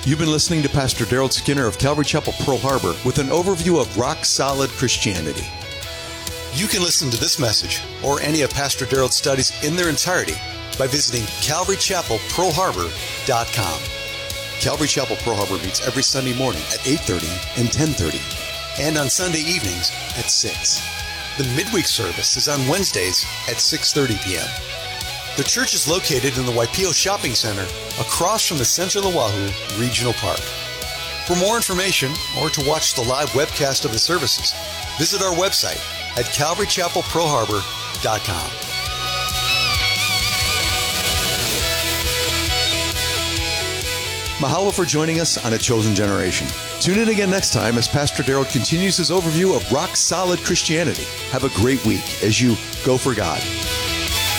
You've been listening to Pastor Daryl Skinner of Calvary Chapel, Pearl Harbor, with an overview of rock-solid Christianity. You can listen to this message or any of Pastor Daryl's studies in their entirety by visiting CalvaryChapelPearlHarbor.com. Calvary Chapel Pearl Harbor meets every Sunday morning at 8:30 and 10:30, and on Sunday evenings at 6. The midweek service is on Wednesdays at 6:30 p.m. The church is located in the Waipio Shopping Center across from the Central Oahu Regional Park. For more information or to watch the live webcast of the services, visit our website at CalvaryChapelPearlHarbor.com. Mahalo for joining us on A Chosen Generation. Tune in again next time as Pastor Daryl continues his overview of rock-solid Christianity. Have a great week as you go for God.